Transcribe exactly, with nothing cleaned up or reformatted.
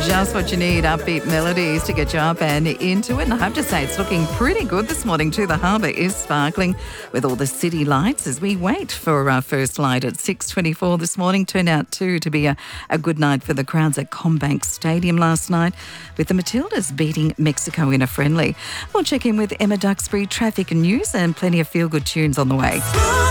Just what you need, upbeat melodies to get you up and into it. And I have to say, it's looking pretty good this morning too. The harbour is sparkling with all the city lights as we wait for our first light at six twenty-four this morning. Turned out too to be a, a good night for the crowds at Combank Stadium last night, with the Matildas beating Mexico in a friendly. We'll check in with Emma Duxbury, traffic and news, and plenty of feel-good tunes on the way.